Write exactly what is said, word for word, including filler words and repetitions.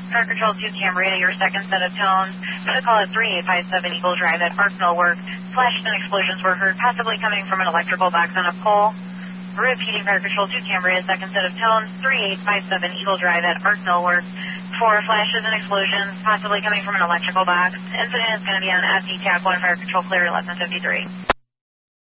Fire Control two Cambria, your second set of tones. Put a call at three eight five seven Eagle Drive at Arc Mill Work. Flashes and explosions were heard, possibly coming from an electrical box on a pole. Repeating Fire Control two Cambria, second set of tones. three eight five seven Eagle Drive at Arc Mill Work. Four flashes and explosions, possibly coming from an electrical box. Incident is going to be on S E TAC one Fire Control clear, less than fifty-three.